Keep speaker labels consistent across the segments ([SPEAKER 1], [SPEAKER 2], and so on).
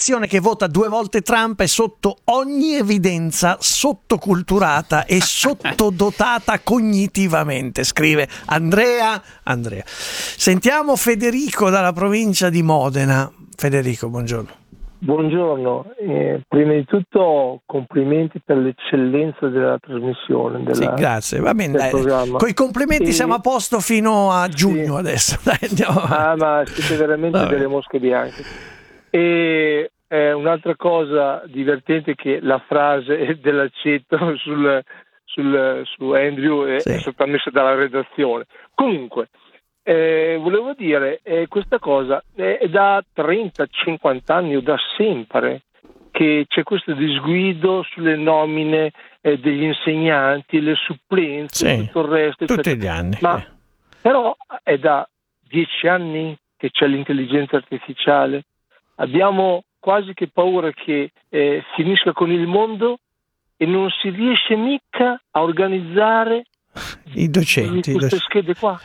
[SPEAKER 1] nazione che vota 2 volte Trump è sotto ogni evidenza sottoculturata e sottodotata cognitivamente, scrive Andrea. Sentiamo Federico dalla provincia di Modena. Federico, buongiorno.
[SPEAKER 2] Buongiorno, prima di tutto complimenti per l'eccellenza della trasmissione.
[SPEAKER 1] Sì, grazie, va bene, con i complimenti siamo a posto fino a giugno, sì. Adesso. Dai, andiamo avanti.
[SPEAKER 2] Ma siete veramente delle mosche bianche. E un'altra cosa divertente che la frase dell'aceto su Andrew è stata messa dalla redazione. Comunque, volevo dire, questa cosa è da 30-50 anni o da sempre che c'è questo disguido sulle nomine degli insegnanti, le supplenze, tutto il resto.
[SPEAKER 1] Tutti gli anni.
[SPEAKER 2] Ma però è da 10 anni che c'è l'intelligenza artificiale. Abbiamo quasi che paura che finisca con il mondo e non si riesce mica a organizzare
[SPEAKER 1] i docenti.
[SPEAKER 2] Queste schede qua.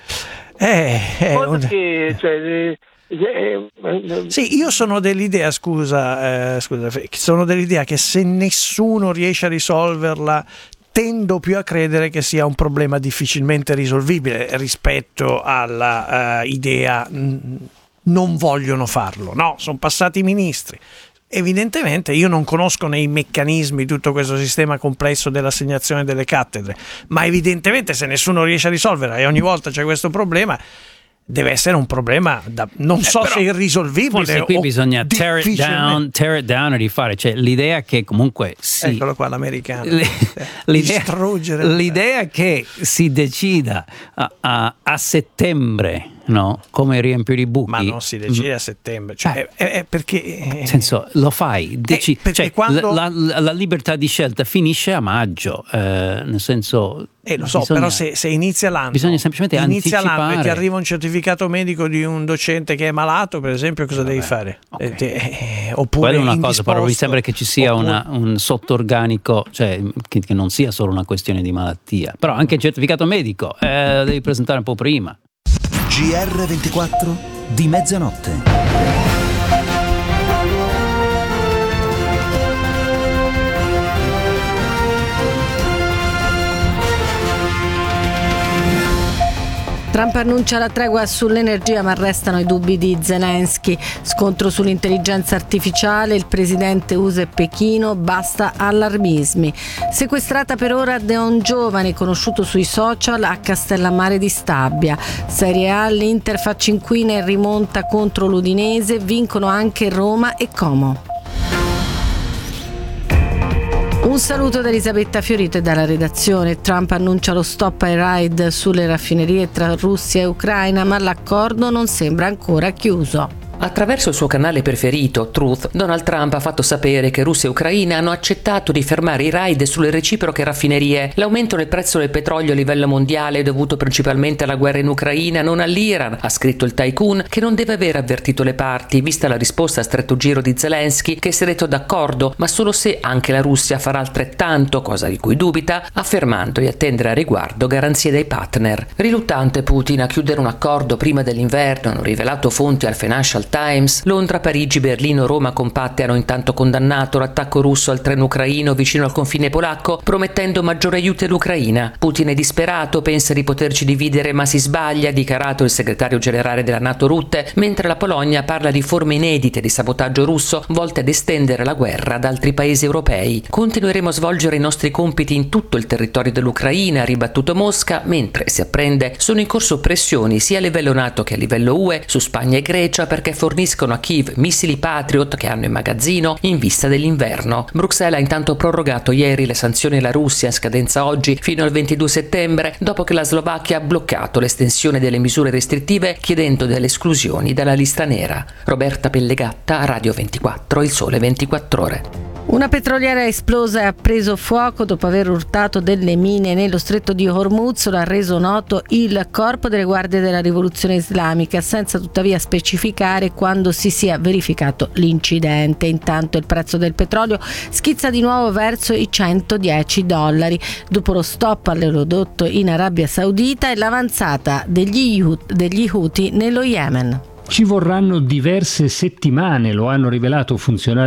[SPEAKER 1] Sì, io sono dell'idea, sono dell'idea che se nessuno riesce a risolverla, tendo più a credere che sia un problema difficilmente risolvibile rispetto alla idea non vogliono farlo. No, sono passati i ministri. Evidentemente io non conosco nei meccanismi tutto questo sistema complesso dell'assegnazione delle cattedre, ma evidentemente se nessuno riesce a risolverla e ogni volta c'è questo problema, deve essere un problema non so se irrisolvibile.
[SPEAKER 3] Forse qui bisogna tear it down e rifare, cioè l'idea che comunque
[SPEAKER 1] eccolo qua l'americano,
[SPEAKER 3] l'idea che si decida a settembre, no, come riempire i buchi,
[SPEAKER 1] ma non si decide a settembre, cioè è perché
[SPEAKER 3] nel senso lo fai, cioè, quando la libertà di scelta finisce a maggio, nel senso
[SPEAKER 1] lo so, però se inizia l'anno,
[SPEAKER 3] bisogna semplicemente anticipare.
[SPEAKER 1] E ti arriva un certificato medico di un docente che è malato, per esempio, cosa devi fare?
[SPEAKER 3] Okay.
[SPEAKER 1] Oppure
[SPEAKER 3] quella è una cosa, però mi sembra che ci sia un sottorganico, cioè che non sia solo una questione di malattia, però anche il certificato medico devi presentare un po' prima.
[SPEAKER 4] GR24 di mezzanotte.
[SPEAKER 5] Trump annuncia la tregua sull'energia, ma restano i dubbi di Zelensky. Scontro sull'intelligenza artificiale, il presidente USA e Pechino, basta allarmismi. Sequestrata per ora da un giovane conosciuto sui social a Castellammare di Stabia. Serie A, l'Inter fa cinquina e rimonta contro l'Udinese, vincono anche Roma e Como. Un saluto da Elisabetta Fiorito e dalla redazione. Trump annuncia lo stop ai raid sulle raffinerie tra Russia e Ucraina, ma l'accordo non sembra ancora chiuso.
[SPEAKER 6] Attraverso il suo canale preferito, Truth, Donald Trump ha fatto sapere che Russia e Ucraina hanno accettato di fermare i raid sulle reciproche raffinerie. L'aumento del prezzo del petrolio a livello mondiale è dovuto principalmente alla guerra in Ucraina, non all'Iran, ha scritto il tycoon, che non deve aver avvertito le parti, vista la risposta a stretto giro di Zelensky, che si è detto d'accordo, ma solo se anche la Russia farà altrettanto, cosa di cui dubita, affermando di attendere a riguardo garanzie dai partner. Riluttante Putin a chiudere un accordo prima dell'inverno, hanno rivelato fonti al Financial Times. Londra, Parigi, Berlino, Roma compatte hanno intanto condannato l'attacco russo al treno ucraino vicino al confine polacco, promettendo maggiori aiuti all'Ucraina. Putin è disperato, pensa di poterci dividere ma si sbaglia, ha dichiarato il segretario generale della NATO Rutte, mentre la Polonia parla di forme inedite di sabotaggio russo volte ad estendere la guerra ad altri paesi europei. Continueremo a svolgere i nostri compiti in tutto il territorio dell'Ucraina, ha ribattuto Mosca, mentre si apprende sono in corso pressioni sia a livello NATO che a livello UE su Spagna e Grecia perché forniscono a Kiev missili Patriot che hanno in magazzino in vista dell'inverno. Bruxelles ha intanto prorogato ieri le sanzioni alla Russia in scadenza oggi fino al 22 settembre, dopo che la Slovacchia ha bloccato l'estensione delle misure restrittive chiedendo delle esclusioni dalla lista nera. Roberta Pellegatta, Radio 24, Il Sole 24 Ore.
[SPEAKER 5] Una petroliera esplosa e ha preso fuoco dopo aver urtato delle mine nello stretto di Hormuz, lo ha reso noto il Corpo delle Guardie della Rivoluzione Islamica, senza tuttavia specificare quando si sia verificato l'incidente. Intanto il prezzo del petrolio schizza di nuovo verso i $110 dopo lo stop all'oleodotto in Arabia Saudita e l'avanzata degli Houthi nello Yemen.
[SPEAKER 7] Ci vorranno diverse settimane, lo hanno rivelato funzionari